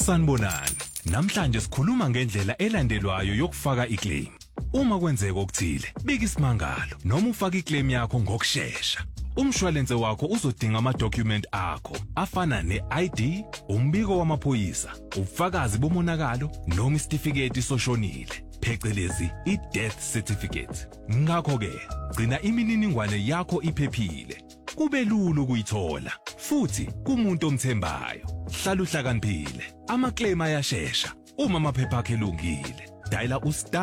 Sanibonani. Namhlanje sikhuluma ngendlela elandelwayo yokufaka iclaim. Uma kwenzeka okuthile, bika isimangalo noma ufaka iclaim yakho ngokusheshsha. Umshwalense wakho uzodinga ama-document akho afana ne-ID, umbiko wamaphoyisa, ubufakazi bomonakalo noma isitifiketi soshonile, phecelezi i-death certificate. Ngakho-ke, gcina imininingwane yakho iphephile. Kube lula ukuyithola futhi kumuntu omthembayo. Hlala uhlakaniphile. Ama-claim ayashesha uma amaphepha akho elungile. Diala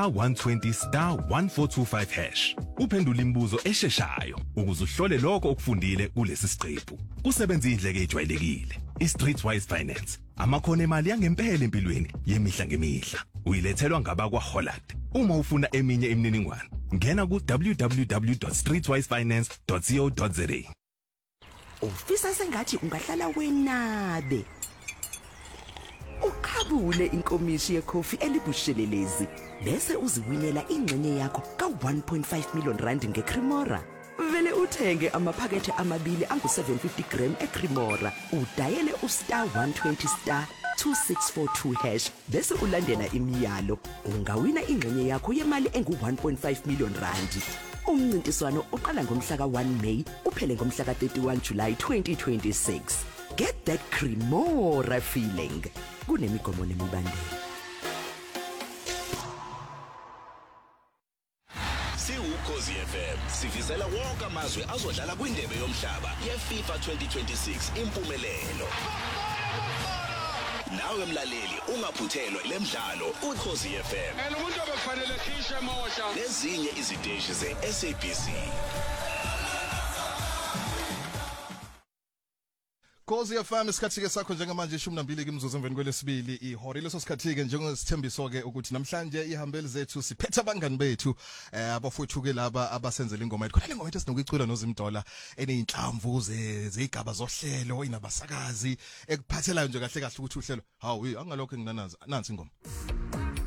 *120*1425#. Uphendula imibuzo esheshayo ukuze uhlole lokho okufundile kulesi siqephu. Kusebenza indleke ejwayelekile. I-Streetwise Finance. Amakhono emali yangempela empilweni yemihla ngemihla. Uyilethelwa ngabakwa Holland. Uma ufuna eminye imininingwane, ngena ku www.streetwisefinance.co.za. Ufisa sengathi ungahlala wenabe. Ukhabule inkomishi yecoffee elibushelelezi bese uziwinela ingxenye yakho ka1.5 million rand ngeCremora. Vele uthenge amaphakethe amabili angu750 gram eCremora. Udayele *120*2642# bese ulandela imiyalo. Ungawina ingxenye yakho yemali engu1.5 million rand. Umncintiswano uqala ngomhla ka1 May uphele ngomhla ka31 July 2026. Get that Cremora feeling. Kunemigomo nemibandela. Ukhozi FM sivizela wonke amazwe azodlala kwindebe yomhlaba yeFIFA 2026 impumelelo. Nawe mlaleli ungaphuthelwa lemidlalo uKhozi FM. Umuntu obekufanele khishe emosha. Nezinye iziteshi zeSABC. Khosi FM isikhathi ke sakho njengamanje 12 imizuzu emveni kwelesibili ihora leso sikhathi ke njengesithembiso ke ukuthi namhlanje ihambeli zethu siphethe abangani bethu abafowethu ke laba abasenzela ingoma yethu khona ingoma yethu sinokuyicula noZimdola eneyinhlamvu zegaba zohlelo inabasakazi ekuphathelayo nje kahle kahle ukuthi uhlelo hawu angalokho nginanaza nansi ingoma.